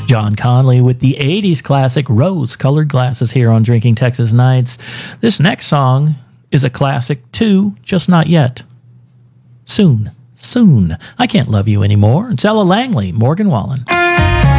John Conley with the 80s classic Rose-Colored Glasses here on Drinking Texas Nights. This next song is a classic too, just not yet. Soon, I Can't Love You Anymore. It's Ella Langley, Morgan Wallen.